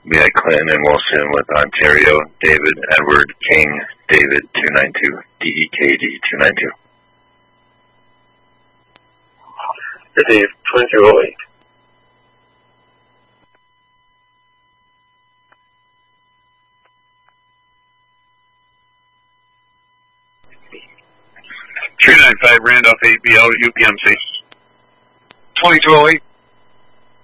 We had Clinton and Wilson with Ontario, David, Edward, King, David 292, DEKD 292. Dave 2208. Randolph ABL UPMC. 2208.